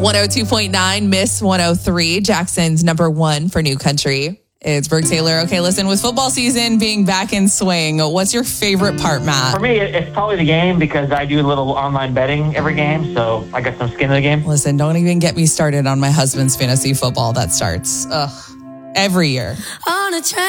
102.9, Miss 103, Jackson's number one for new country. It's Brooke Taylor. Okay, listen, with football season being back in swing, what's your favorite part, Matt? For me, it's probably the game because I do a little online betting every game, so I got some skin in the game. Listen, don't even get me started on my husband's fantasy football that starts every year. On a train.